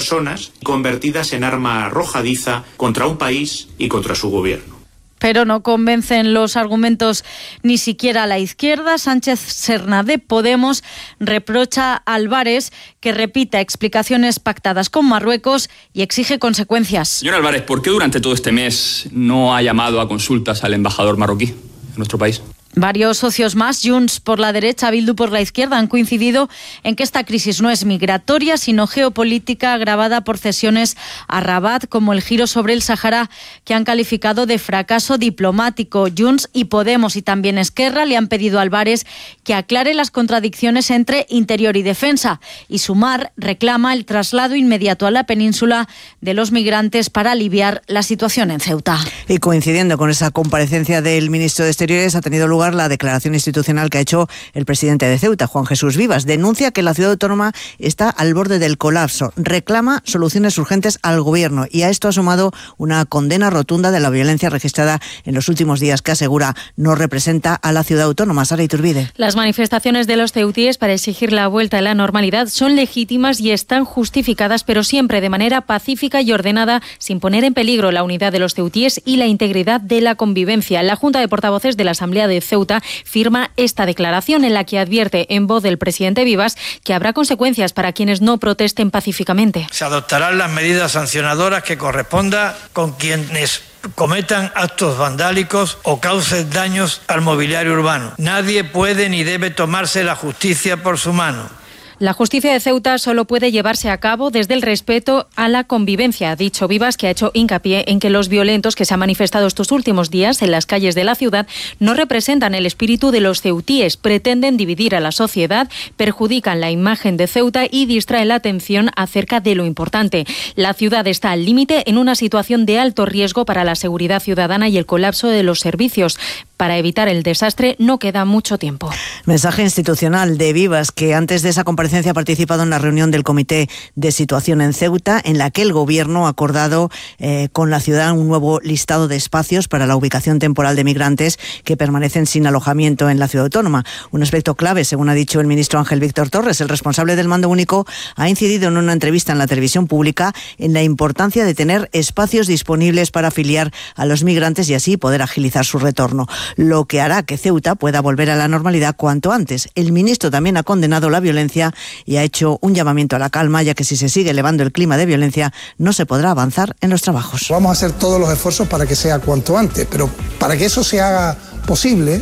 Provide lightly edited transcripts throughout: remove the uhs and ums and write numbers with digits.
personas convertidas en arma arrojadiza contra un país y contra su gobierno. Pero no convencen los argumentos ni siquiera a la izquierda. Sánchez Serna de Podemos reprocha a Álvarez que repita explicaciones pactadas con Marruecos y exige consecuencias. Señor Álvarez, ¿por qué durante todo este mes no ha llamado a consultas al embajador marroquí en nuestro país? Varios socios más, Junts por la derecha, Bildu por la izquierda, han coincidido en que esta crisis no es migratoria, sino geopolítica, agravada por cesiones a Rabat, como el giro sobre el Sáhara, que han calificado de fracaso diplomático. Junts y Podemos y también Esquerra le han pedido a Álvarez que aclare las contradicciones entre interior y defensa. Y Sumar reclama el traslado inmediato a la península de los migrantes para aliviar la situación en Ceuta. Y coincidiendo con esa comparecencia del ministro de Exteriores, ha tenido lugar la declaración institucional que ha hecho el presidente de Ceuta, Juan Jesús Vivas. Denuncia que la ciudad autónoma está al borde del colapso. Reclama soluciones urgentes al gobierno y a esto ha sumado una condena rotunda de la violencia registrada en los últimos días que asegura no representa a la ciudad autónoma. Sara Iturbide. Las manifestaciones de los ceutíes para exigir la vuelta a la normalidad son legítimas y están justificadas, pero siempre de manera pacífica y ordenada, sin poner en peligro la unidad de los ceutíes y la integridad de la convivencia. La Junta de Portavoces de la Asamblea de Ceuta firma esta declaración en la que advierte en voz del presidente Vivas que habrá consecuencias para quienes no protesten pacíficamente. Se adoptarán las medidas sancionadoras que corresponda con quienes cometan actos vandálicos o causen daños al mobiliario urbano. Nadie puede ni debe tomarse la justicia por su mano. La justicia de Ceuta solo puede llevarse a cabo desde el respeto a la convivencia, ha dicho Vivas, que ha hecho hincapié en que los violentos que se han manifestado estos últimos días en las calles de la ciudad no representan el espíritu de los ceutíes, pretenden dividir a la sociedad, perjudican la imagen de Ceuta y distraen la atención acerca de lo importante. La ciudad está al límite en una situación de alto riesgo para la seguridad ciudadana y el colapso de los servicios. Para evitar el desastre no queda mucho tiempo. Mensaje institucional de Vivas, que antes de esa comparecencia ha participado en la reunión del Comité de Situación en Ceuta, en la que el Gobierno ha acordado con la ciudad un nuevo listado de espacios para la ubicación temporal de migrantes que permanecen sin alojamiento en la ciudad autónoma. Un aspecto clave, según ha dicho el ministro Ángel Víctor Torres. El responsable del mando único ha incidido en una entrevista en la televisión pública en la importancia de tener espacios disponibles para afiliar a los migrantes y así poder agilizar su retorno, lo que hará que Ceuta pueda volver a la normalidad cuanto antes. El ministro también ha condenado la violencia y ha hecho un llamamiento a la calma, ya que si se sigue elevando el clima de violencia no se podrá avanzar en los trabajos. Vamos a hacer todos los esfuerzos para que sea cuanto antes, pero para que eso se haga posible,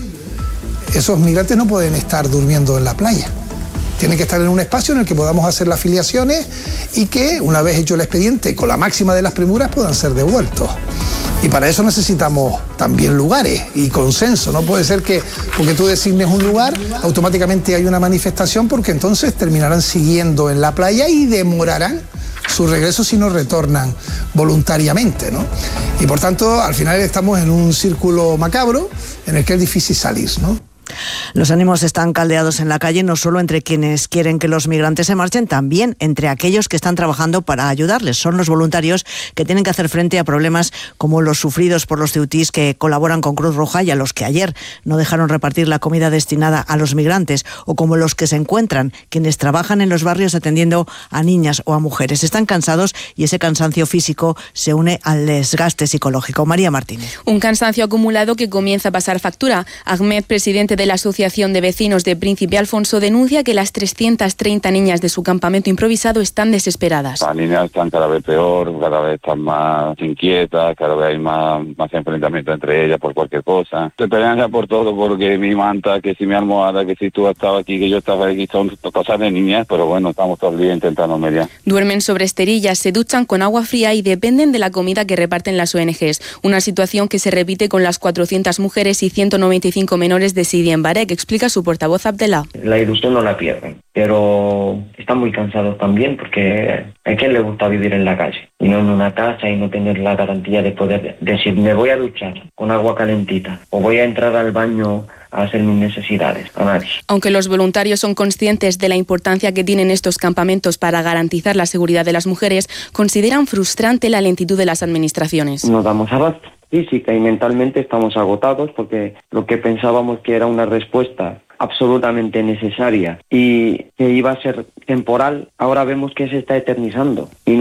esos migrantes no pueden estar durmiendo en la playa. Tienen que estar en un espacio en el que podamos hacer las filiaciones y que, una vez hecho el expediente, con la máxima de las premuras, puedan ser devueltos. Y para eso necesitamos también lugares y consenso. No puede ser que, porque tú designes un lugar, automáticamente hay una manifestación, porque entonces terminarán siguiendo en la playa y demorarán su regreso si no retornan voluntariamente, ¿no? Y por tanto, al final estamos en un círculo macabro en el que es difícil salir, ¿no? Los ánimos están caldeados en la calle, no solo entre quienes quieren que los migrantes se marchen, también entre aquellos que están trabajando para ayudarles. Son los voluntarios que tienen que hacer frente a problemas como los sufridos por los ceutíes que colaboran con Cruz Roja y a los que ayer no dejaron repartir la comida destinada a los migrantes, o como los que se encuentran quienes trabajan en los barrios atendiendo a niñas o a mujeres. Están cansados y ese cansancio físico se une al desgaste psicológico. María Martínez. Un cansancio acumulado que comienza a pasar factura. Ahmed, presidente de la Asociación de Vecinos de Príncipe Alfonso, denuncia que las 330 niñas de su campamento improvisado están desesperadas. Las niñas están cada vez peor, cada vez están más inquietas, cada vez hay más enfrentamiento entre ellas por cualquier cosa. Se pelean ya por todo, porque mi manta, que si mi almohada, que si tú estabas aquí, que yo estaba aquí, son cosas de niñas, pero bueno, estamos todo el día intentando mediar. Duermen sobre esterillas, se duchan con agua fría y dependen de la comida que reparten las ONGs. Una situación que se repite con las 400 mujeres y 195 menores de Siria en Barek, explica su portavoz Abdellah. La ilusión no la pierden, pero están muy cansados también, porque ¿a quién le gusta vivir en la calle? Y no en una casa y no tener la garantía de poder decir, me voy a duchar con agua calentita o voy a entrar al baño a hacer mis necesidades, a nadie. Aunque los voluntarios son conscientes de la importancia que tienen estos campamentos para garantizar la seguridad de las mujeres, consideran frustrante la lentitud de las administraciones. No damos abasto. Física y mentalmente estamos agotados, porque lo que pensábamos que era una respuesta absolutamente necesaria y que iba a ser temporal, ahora vemos que se está eternizando. Y